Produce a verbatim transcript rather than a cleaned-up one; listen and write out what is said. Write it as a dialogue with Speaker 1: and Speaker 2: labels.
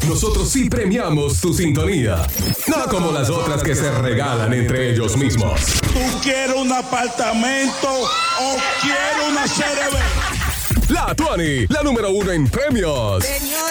Speaker 1: nosotros sí premiamos tu sintonía. No como las otras que se regalan entre ellos mismos.
Speaker 2: ¿Tú quieres un apartamento o quieres una C R B?
Speaker 1: La Tuani, la número uno en premios.
Speaker 3: Señor.